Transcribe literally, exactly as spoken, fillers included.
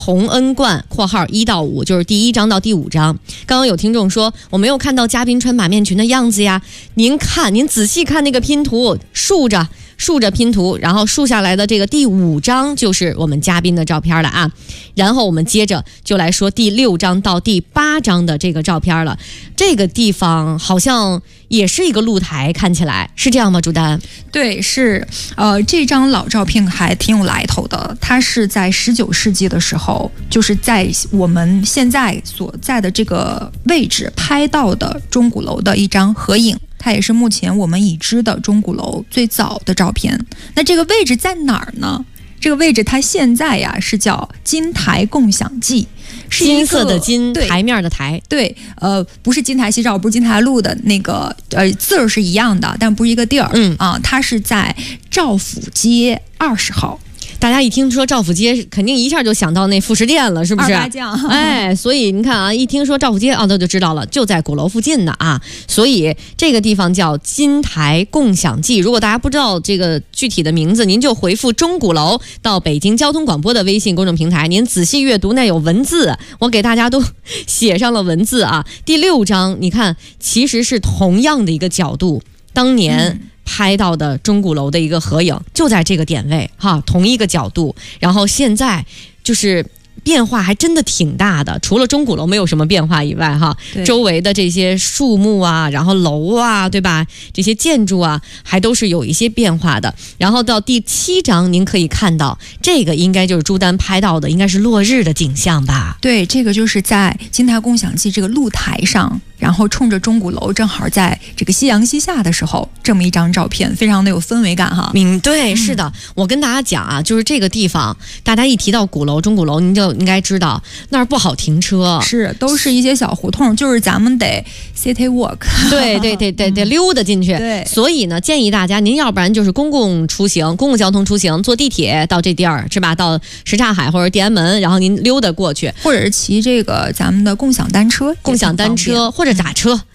洪恩观（括号一到五）就是第一章到第五章。刚刚有听众说我没有看到嘉宾穿马面裙的样子呀，您看，您仔细看那个拼图，竖着竖着拼图，然后竖下来的这个第五张就是我们嘉宾的照片了啊。然后我们接着就来说第六章到第八章的这个照片了。这个地方好像也是一个露台，看起来是这样吗？朱丹？ 对，是呃，这张老照片还挺有来头的。它是在十九世纪的时候，就是在我们现在所在的这个位置拍到的钟鼓楼的一张合影。它也是目前我们已知的钟鼓楼最早的照片。那这个位置在哪儿呢？这个位置它现在呀是叫金台共享记，是金色的金，台面的台。 对，呃，不是金台夕照，不是金台路的那个，呃，字儿是一样的，但不是一个地儿。嗯啊，它是在赵府街二十号。 大家一听说赵府街，肯定一下就想到那副食店了，是不是？ 二八酱。 哎，所以你看啊，一听说赵府街，哦，那就知道了，就在鼓楼附近呢啊。所以这个地方叫金台共享记。如果大家不知道这个具体的名字，您就回复钟鼓楼到北京交通广播的微信公众平台，您仔细阅读，那有文字，我给大家都写上了文字啊。第六章，你看，其实是同样的一个角度，当年。嗯拍到的钟鼓楼的一个合影，就在这个点位哈，同一个角度。然后现在就是变化还真的挺大的，除了钟鼓楼没有什么变化以外哈，周围的这些树木啊，然后楼啊，对吧？这些建筑啊，还都是有一些变化的。然后到第七章，您可以看到这个应该就是朱丹拍到的，应该是落日的景象吧？ 对，这个就是在金台共享记这个露台上。然后冲着钟鼓楼，正好在这个夕阳西下的时候，这么一张照片，非常的有氛围感哈。 嗯，对，是的。我跟大家讲啊，就是这个地方，大家一提到鼓楼、钟鼓楼，您就应该知道那儿不好停车， 是都是一些小胡同，就是咱们得 city walk， 对对对对得溜达进去。 对， 所以呢，建议大家，您要不然就是公共出行、公共交通出行，坐地铁到这地儿是吧？到什刹海或者地安门，然后您溜达过去， 或者是骑这个咱们的共享单车， 共享单车或者。打车